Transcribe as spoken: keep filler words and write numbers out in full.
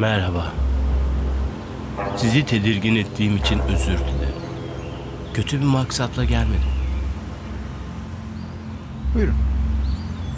Merhaba. Sizi tedirgin ettiğim için özür dilerim. Kötü bir maksatla gelmedim. Buyurun.